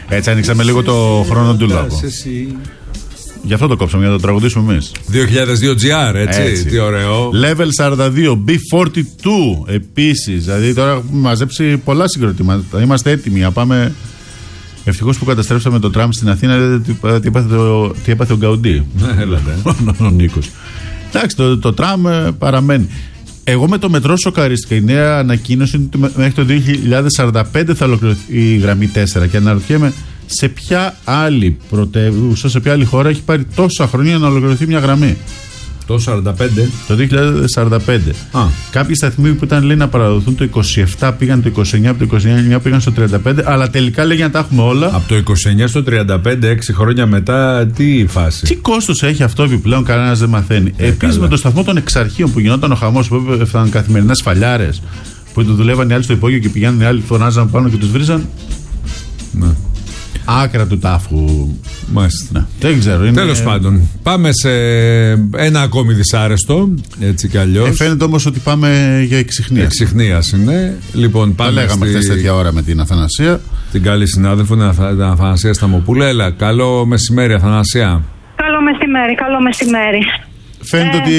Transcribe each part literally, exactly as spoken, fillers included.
Έτσι ανοίξαμε λίγο το χρόνο του λόγου. Γι' αυτό το κόψαμε, για να το τραγουδήσουμε εμείς. δύο χιλιάδες δύο τζι αρ, έτσι, έτσι. Τι ωραίο. Level σαράντα δύο, μπι φορτί τού επίσης. Δηλαδή τώρα έχουμε μαζέψει πολλά συγκροτήματα. Είμαστε έτοιμοι να πάμε. Ευτυχώς που καταστρέψαμε το τραμ στην Αθήνα. Τι έπαθε, το, τι έπαθε ο Γκαουντή. Ναι, έλατε. Ο Νίκος. Εντάξει, το, το τραμ παραμένει. Εγώ με το μετρό σοκαρίστηκα. Η νέα ανακοίνωση είναι ότι μέχρι το δύο χιλιάδες σαράντα πέντε θα ολοκληρωθεί η γραμμή τέσσερα. Και αναρωτιέμαι σε ποια άλλη πρωτεύουσα, σε ποια άλλη χώρα έχει πάρει τόσα χρόνια να ολοκληρωθεί μια γραμμή. Το σαράντα πέντε. Το δύο χιλιάδες σαράντα πέντε. Α. Κάποιοι σταθμοί που ήταν λέει να παραδοθούν το είκοσι επτά πήγαν το είκοσι εννιά, από το είκοσι εννιά πήγαν στο τριάντα πέντε, αλλά τελικά λέγει να τα έχουμε όλα. Από το είκοσι εννιά στο τριάντα πέντε, έξι χρόνια μετά, τι φάση. Τι κόστος έχει αυτό επιπλέον, κανένας δεν μαθαίνει. Ε, Επίσης με το σταθμό των Εξαρχείων που γινόταν ο χαμός, που έφταναν καθημερινά σφαλιάρες, που το δουλεύαν οι άλλοι στο υπόγειο και πηγαίνουν οι άλλοι, φωνάζαν πάνω και τους βρίζαν. Ναι. Άκρα του τάφου. Μάλιστα. Ναι, δεν ξέρω. Είναι... Τέλος πάντων, πάμε σε ένα ακόμη δυσάρεστο. Έτσι κι αλλιώς. Ε, φαίνεται όμως ότι πάμε για εξιχνία. Εξιχνίας είναι. Λοιπόν, πάμε. Το λέγαμε στη... χθες τέτοια ώρα με την Αθανασία. Την καλή συνάδελφο, την Αθανασία Σταμοπούλα. Έλα, καλό μεσημέρι, Αθανασία. Καλό μεσημέρι, καλό μεσημέρι. Φαίνεται ε... ότι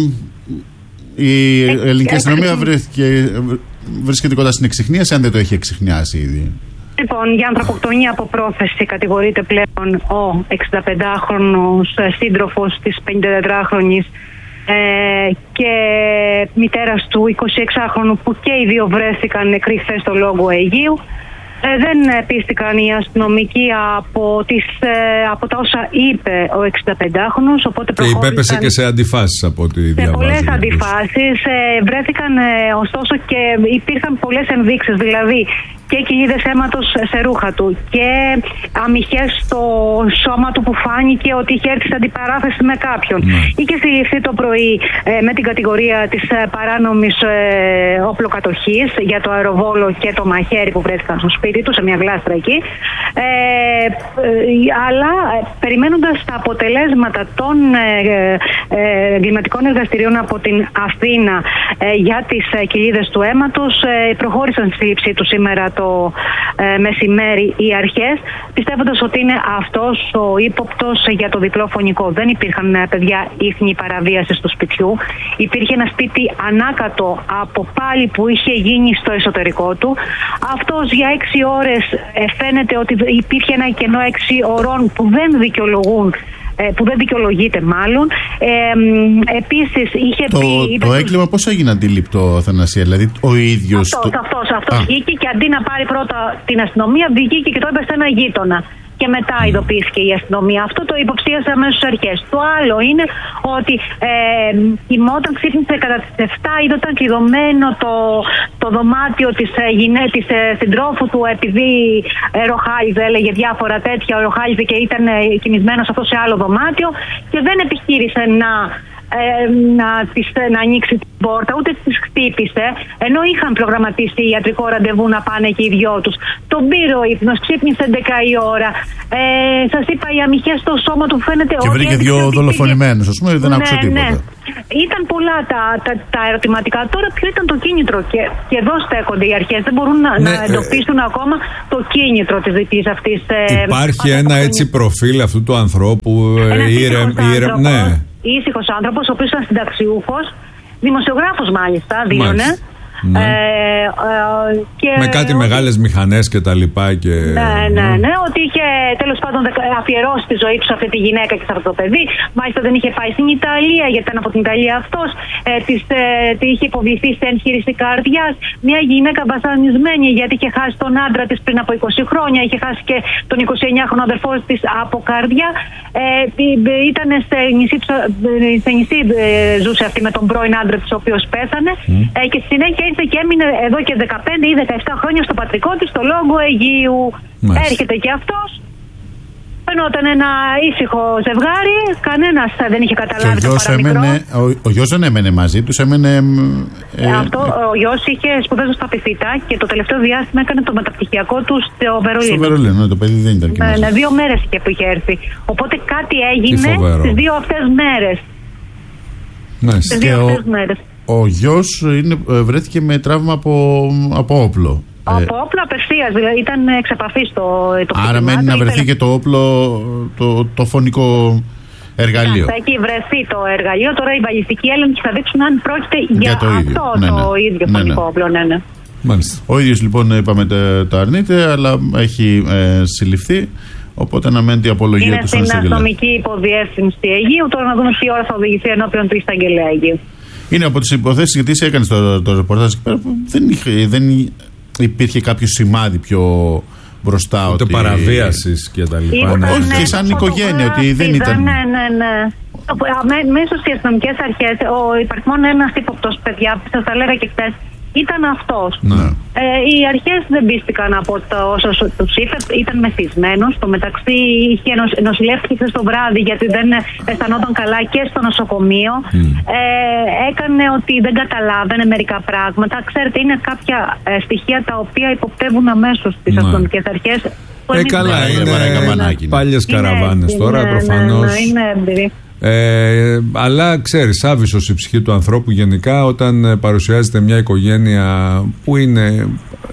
η ελληνική ε... αστυνομία βρέθηκε... βρίσκεται κοντά στην εξιχνία, αν δεν το έχει εξιχνιάσει ήδη. Λοιπόν, για ανθρωποκτονία από πρόθεση κατηγορείται πλέον ο εξηνταπεντάχρονος σύντροφος της πενηντατετράχρονης ε, και μητέρας του εικοσιεξάχρονου, που και οι δύο βρέθηκαν νεκροί χθες στο Λόγο Αιγαίου. Ε, δεν πίστηκαν οι αστυνομικοί από, τις, ε, από τα όσα είπε ο εξηνταπεντάχρονος, οπότε προχώρησαν. Και υπέπεσε και σε αντιφάσεις από ό,τι διαβάζει. Σε πολλές αντιφάσεις ε, βρέθηκαν ε, ωστόσο και υπήρχαν πολλές ενδείξεις, δηλαδή και κοιλίδες αίματος σε ρούχα του και αμυχές στο σώμα του που φάνηκε ότι είχε έρθει σε αντιπαράθεση με κάποιον. Mm. Είχε συλληφθεί το πρωί ε, με την κατηγορία της ε, παράνομης ε, όπλοκατοχής για το αεροβόλο και το μαχαίρι που βρέθηκαν στο σπίτι του, σε μια γλάστρα εκεί. Ε, ε, αλλά ε, περιμένοντας τα αποτελέσματα των εγκληματικών ε, ε, εργαστηρίων από την Αθήνα ε, για τις ε, κοιλίδες του αίματος, ε, προχώρησαν στη σύλληψή του σήμερα το ε, μεσημέρι οι αρχές, πιστεύοντας ότι είναι αυτός ο ύποπτος για το διπλό φωνικό. Δεν υπήρχαν ε, παιδιά ίχνη παραβίαση του σπιτιού. Υπήρχε ένα σπίτι ανάκατο από πάλι που είχε γίνει στο εσωτερικό του. Αυτός για έξι ώρες ε, φαίνεται ότι υπήρχε ένα κενό έξι ωρών που δεν δικαιολογούν, που δεν δικαιολογείται μάλλον. Ε, επίσης είχε το, πει... Το έγκλημα πώς έγινε αντιληπτό, Αθανασία, δηλαδή ο ίδιος... Αυτός, το... αυτός, αυτός βγήκε και αντί να πάρει πρώτα την αστυνομία, βγήκε και το είπε σε ένα γείτονα. Και μετά ειδοποιήθηκε η αστυνομία. Αυτό το υποψίασε αμέσως στις αρχές. Το άλλο είναι ότι ε, κοιμόταν, ξύπνησε κατά τις επτά, είδε ήταν κλειδωμένο το, το δωμάτιο της, ε, γυναί, της ε, συντρόφου του, επειδή ε, ροχάλιζε, έλεγε διάφορα τέτοια, ροχάλιζε και ήταν ε, κοιμισμένος αυτό σε άλλο δωμάτιο και δεν επιχείρησε να... Ε, να, της, να ανοίξει την πόρτα, ούτε της χτύπησε, ενώ είχαν προγραμματίσει ιατρικό ραντεβού να πάνε και οι δυο τους. Τον πήρε ο ύπνος, ξύπνησε έντεκα η ώρα. Ε, σας είπα, οι αμυχές στο σώμα του φαίνεται ότι. Και βρήκε δύο δολοφονημένους, ας πούμε, δεν ναι, άκουσε τίποτα. Ναι. Ήταν πολλά τα, τα, τα ερωτηματικά. Τώρα, ποιο ήταν το κίνητρο, και, και εδώ στέκονται οι αρχές. Δεν μπορούν να, ναι, να εντοπίσουν ε, ακόμα το κίνητρο της δικής αυτής. Υπάρχει ε, ένα έτσι προφίλ αυτού του ανθρώπου. Ήρεμ, ναι. Ήσυχος άνθρωπος, ο οποίος ήταν συνταξιούχος, δημοσιογράφος μάλιστα, δίωνε. Ναι. Ε, ε, και με κάτι ότι... μεγάλες μηχανές και τα λοιπά και... Ναι, ναι, ναι, ότι είχε τέλος πάντων αφιερώσει τη ζωή του σε αυτή τη γυναίκα και σε αυτό το παιδί. Μάλιστα δεν είχε πάει στην Ιταλία, γιατί ήταν από την Ιταλία αυτός. Ε, της, ε, είχε υποβληθεί σε εγχείρηση καρδιάς. Μια γυναίκα βασανισμένη, γιατί είχε χάσει τον άντρα της πριν από είκοσι χρόνια. Είχε χάσει και τον εικοσιεννιάχρονο αδερφό της από καρδιά. Ε, ήταν σε νησί, σε νησί ε, ζούσε αυτή με τον πρώην άντρα της, ο οποίος πέθανε. Mm. Ε, και στη συνέχεια ήρθε και έμεινε εδώ και δεκαπέντε ή δεκαεπτά χρόνια στο πατρικό της, στο Λόγο Αιγαίου. Μάλιστα. Έρχεται και αυτός. Φαινόταν ένα ήσυχο ζευγάρι, κανένας δεν είχε καταλάβει το παραμικρό. Έμενε, ο, ο γιος δεν έμενε μαζί τους, έμενε... Ε, Αυτό, ο γιος είχε σπουδές στα Πυθίτα και το τελευταίο διάστημα έκανε το μεταπτυχιακό του στο Βερολίνο. Στο Βερολίνο, ναι, το παιδί δεν ήταν και μαζί. Ναι, δύο μέρες είχε που είχε έρθει. Οπότε κάτι έγινε στις δύο αυτές μέρες. Ναι, στις δύο αυτές μέρες. Ο γιος είναι, βρέθηκε με τραύμα από, από όπλο. Από όπλο απευθείας, δηλαδή ήταν εξ επαφής το, το άρα μένει να βρεθεί και το όπλο, το, το φωνικό εργαλείο. Θα έχει βρεθεί το εργαλείο. Τώρα οι βαλιστικοί έλεγχοι θα δείξουν αν πρόκειται για, για το ίδιο. αυτό ναι, ναι. το ίδιο ναι, φωνικό ναι. όπλο. Ναι, ναι. Μάλιστα. Ο ίδιος λοιπόν είπαμε το αρνείται, αλλά έχει ε, συλληφθεί. Οπότε αναμένεται η απολογία είναι του στον εισαγγελέα. Είναι στην αστυνομική υποδιεύθυνση Αιγαίου. Τώρα να δούμε τι ώρα θα οδηγηθεί ενώπιον του εισαγγελέα Αιγαίου. Είναι από τις υποθέσεις, γιατί εσύ έκανες το, το ρεπορτάζ εκεί πέρα, δεν, είχε, δεν υπήρχε κάποιο σημάδι πιο μπροστά. Ούτε ότι... παραβίασης και τα λοιπά. Ναι. Όχι, και σαν οικογένεια, ότι δεν ήταν. Ναι, ναι, ναι. Μέσα στις αστυνομικές αρχές, ο υπαριθμόν ένας ύποπτος, παιδιά, σας τα λέγα και χθες, ήταν αυτός. Ναι. Ε, οι αρχές δεν πίστηκαν από το όσο τους είπε, ήταν μεθυσμένος. Στο μεταξύ είχε νοσηλεύτηκε χθες το βράδυ γιατί δεν αισθανόταν καλά και στο νοσοκομείο. Mm. Ε, έκανε ότι δεν καταλάβαινε μερικά πράγματα. Ξέρετε, είναι κάποια ε, στοιχεία τα οποία υποπτεύουν αμέσως τις mm. αστυνομικές αρχές. Ε, καλά, είναι, είναι πάλιες καραβάνες τώρα, ναι, προφανώς. Ναι, ναι, είναι έμπειροι. Ε, αλλά ξέρεις, άβυσος η ψυχή του ανθρώπου γενικά όταν παρουσιάζεται μια οικογένεια που είναι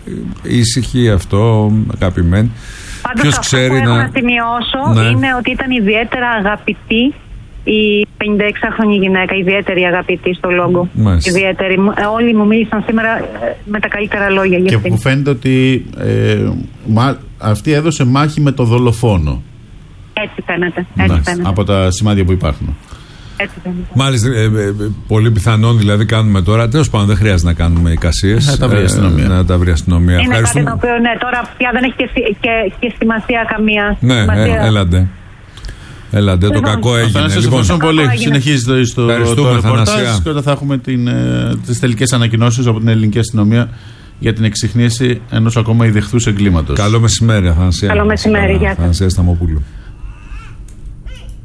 ήσυχη, αυτό, αγαπημένη. Πάντως αυτό που έχω να, να σημειώσω ναι. είναι ότι ήταν ιδιαίτερα αγαπητή η πενηνταεξάχρονη γυναίκα, ιδιαίτερη αγαπητή στο λόγο. Ιδιαίτερη. Όλοι μου μίλησαν σήμερα με τα καλύτερα λόγια για και αυτήν. Και που φαίνεται ότι ε, μα, αυτή έδωσε μάχη με το δολοφόνο. Έτσι φαίνεται. Έτσι φαίνεται. Από τα σημάδια που υπάρχουν. Έτσι φαίνεται. Μάλιστα, ε, ε, πολύ πιθανόν δηλαδή κάνουμε τώρα. Τέλος πάντων, δεν χρειάζεται να κάνουμε εικασίες. Να τα βρει η αστυνομία. Ε, να τα βρει η αστυνομία. Είναι κάτι το οποίο ναι, τώρα πια δεν έχει και, και, και σημασία καμία. Ναι, σημασία. Ε, έλαντε. Έλαντε, το κακό έγινε. Θα σας ευχαριστώ πολύ. Συνεχίζεται στο το ρεπορτάζ και όταν θα έχουμε την, ε, τις τελικές ανακοινώσεις από την ελληνική αστυνομία για την εξιχνίαση ενός ακόμα ιδεχθούς εγκλήματος. Καλό μεσημέρι, Αθανασία. Καλό μεσημέρι, γεια σας. Αθανασία Σταμοπούλου.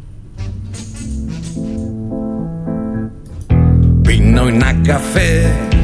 Πίνω ένα καφέ